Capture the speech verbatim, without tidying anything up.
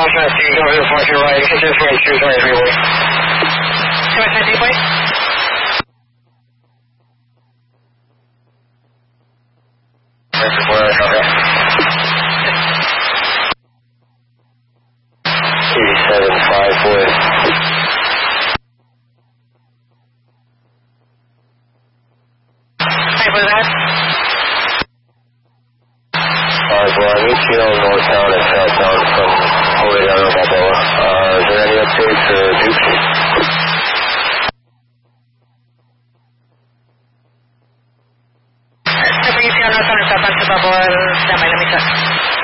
nineteen, go ahead, watch your right, hit this way, two twenty-three, boy. two nineteen, boy. Thank you, boy, okay. eighty-seven, five, boy. Hey, boy, that. Alright, boy, I meet you on northbound and southbound from Holy down to Balboa. Uh, is there any updates to Duke? Hey, boy, you see on northbound and southbound to Balboa, stand by, let me check.